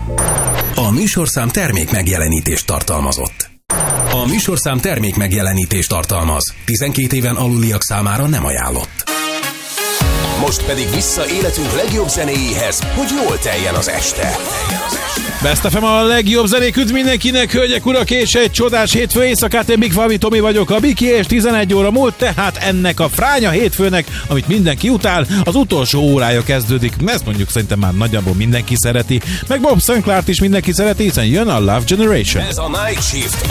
A műsorszám termék megjelenítést tartalmazott. A műsorszám termék megjelenítést tartalmaz. 12 éven aluliak számára nem ajánlott. Most pedig vissza életünk legjobb zenéjéhez, hogy jól teljen az este. Best FM a legjobb zenék, üdv mindenkinek, hölgyek, urak, és egy csodás hétfő éjszakát. Én Big Fabi Tomi vagyok, a Biki, és 11 óra múlt, tehát ennek a fránya hétfőnek, amit mindenki utál, az utolsó órája kezdődik. Ezt mondjuk szerintem már nagyjából mindenki szereti, meg Bob Sinclair-t is mindenki szereti, hiszen jön a Love Generation. Ez a Night Shift.